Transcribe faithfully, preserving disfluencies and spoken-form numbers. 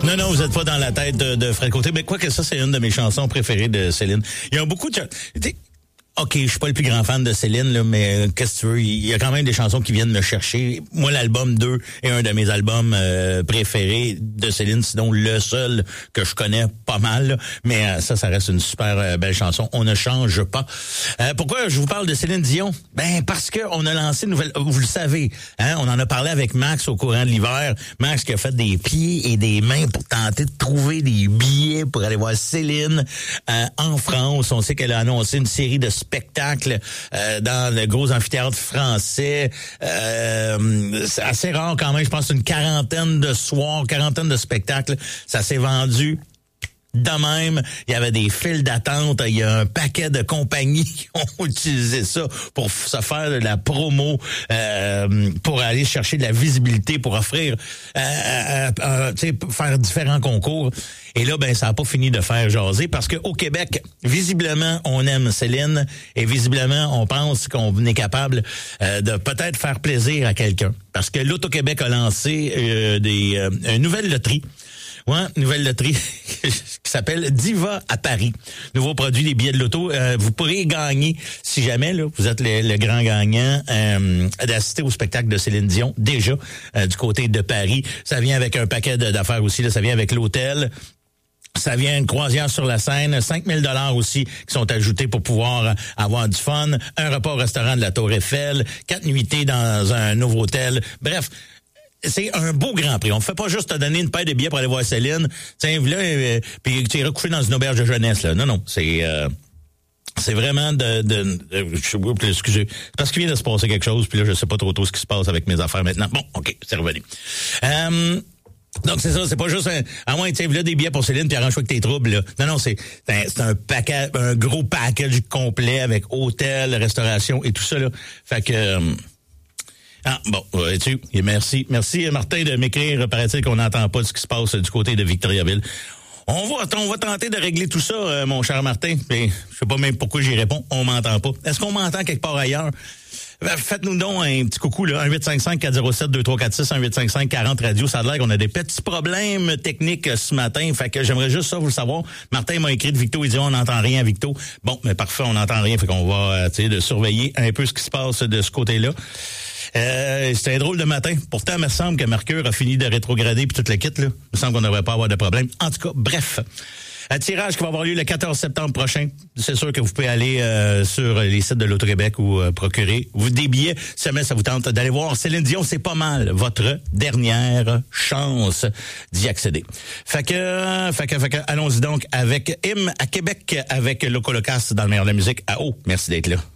Non, non, vous n'êtes pas dans la tête de, de Fred Côté. Mais quoi que ça, c'est une de mes chansons préférées de Céline. Il y a beaucoup de... OK, je suis pas le plus grand fan de Céline, là, mais qu'est-ce que tu veux, il y a quand même des chansons qui viennent me chercher. Moi, l'album deux est un de mes albums euh, préférés de Céline, sinon le seul que je connais pas mal. Là. Mais euh, ça, ça reste une super euh, belle chanson. On ne change pas. Euh, pourquoi je vous parle de Céline Dion? Ben parce que on a lancé une nouvelle... Vous le savez, hein, on en a parlé avec Max au courant de l'hiver. Max qui a fait des pieds et des mains pour tenter de trouver des billets pour aller voir Céline euh, en France. On sait qu'elle a annoncé une série de spectacle euh, dans le gros amphithéâtre français. Euh, c'est assez rare quand même, je pense une quarantaine de soirs, quarantaine de spectacles. Ça s'est vendu de même. Il y avait des files d'attente. Il y a un paquet de compagnies qui ont utilisé ça pour se faire de la promo, euh, pour aller chercher de la visibilité, pour offrir, euh, euh, euh, tu sais, faire différents concours. Et là, ben, ça n'a pas fini de faire jaser parce que au Québec, visiblement, on aime Céline et visiblement, on pense qu'on est capable euh, de peut-être faire plaisir à quelqu'un. Parce que l'Auto-Québec a lancé euh, des euh, une nouvelle loterie. Ouais, nouvelle loterie qui s'appelle Diva à Paris. Nouveau produit des billets de loto. Euh, vous pourrez gagner, si jamais là, vous êtes le, le grand gagnant, euh, d'assister au spectacle de Céline Dion, déjà, euh, du côté de Paris. Ça vient avec un paquet de, d'affaires aussi. Là, ça vient avec l'hôtel. Ça vient une croisière sur la Seine, cinq mille dollars aussi qui sont ajoutés pour pouvoir avoir du fun, un repas au restaurant de la Tour Eiffel, quatre nuitées dans un nouveau hôtel. Bref, c'est un beau grand prix. On ne fait pas juste te donner une paire de billets pour aller voir Céline. Tiens, là, euh, puis tu iras coucher dans une auberge de jeunesse. Là. Non, non, c'est euh, c'est vraiment de... de, de je, excusez, parce qu'il vient de se passer quelque chose, puis là, je sais pas trop trop ce qui se passe avec mes affaires maintenant. Bon, OK, c'est revenu. Euh, donc, c'est ça, c'est pas juste un... À moins, tiens, là, des billets pour Céline, puis arrange-toi avec tes troubles, là. Non, non, c'est, c'est, un, c'est un paquet, un gros package complet avec hôtel, restauration et tout ça, là. Fait que... Euh, Ah, bon, euh, tu merci. Merci, Martin, de m'écrire. Paraît-il qu'on n'entend pas ce qui se passe du côté de Victoriaville. On va, on va tenter de régler tout ça, euh, mon cher Martin. Mais je sais pas même pourquoi j'y réponds. On m'entend pas. Est-ce qu'on m'entend quelque part ailleurs? Faites-nous donc un petit coucou, là. un huit cinq cinq quatre zéro sept deux trois quatre six, un huit cinq cinq quarante radio. Ça a l'air qu'on a des petits problèmes techniques ce matin. Fait que j'aimerais juste ça vous le savoir. Martin m'a écrit de Victo. Il dit, on n'entend rien, Victo. Bon, mais parfait, on n'entend rien. Fait qu'on va, tu sais, de surveiller un peu ce qui se passe de ce côté-là. Euh, c'était un drôle de matin. Pourtant, il me semble que Mercure a fini de rétrograder puis toute la kit, là. Il me semble qu'on ne devrait pas avoir de problème. En tout cas, bref. Un tirage qui va avoir lieu le quatorze septembre prochain. C'est sûr que vous pouvez aller euh, sur les sites de l'Auto-Québec ou euh, procurer vous des billets. Si jamais ça vous tente d'aller voir Céline Dion, c'est pas mal votre dernière chance d'y accéder. Fait que, euh, fait que, fait que, allons-y donc avec Hymne à Québec avec Loco Locas dans le meilleur de la musique. Ah oh, merci d'être là.